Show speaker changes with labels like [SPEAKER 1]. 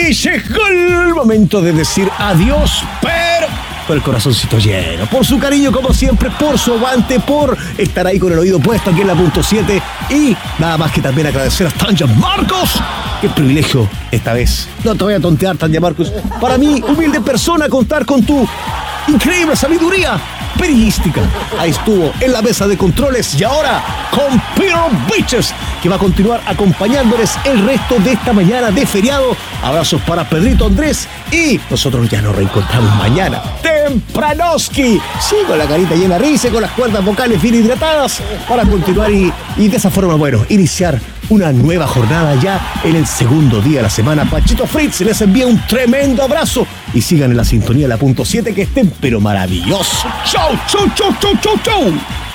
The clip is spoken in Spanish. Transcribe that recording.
[SPEAKER 1] Y llegó el momento de decir adiós, pero con el corazoncito lleno, por su cariño como siempre, por su aguante, por estar ahí con el oído puesto aquí en la punto 7 y nada más que también agradecer a Tanja Marcos. Qué privilegio esta vez. No te voy a tontear, Tanja Marcos. Para mí, humilde persona, contar con tu increíble sabiduría periodística. Ahí estuvo en la mesa de controles y ahora con Peter Bitches, que va a continuar acompañándoles el resto de esta mañana de feriado. Abrazos para Pedrito Andrés y nosotros ya nos reencontramos mañana tempranoski, sí, con la carita llena de risa, con las cuerdas vocales bien hidratadas para continuar y de esa forma, bueno, iniciar una nueva jornada ya en el segundo día de la semana. Pachito Fritz les envía un tremendo abrazo y sigan en la sintonía de la punto 7, que estén pero maravilloso. Chau, chau, chau, chau, chau, chau.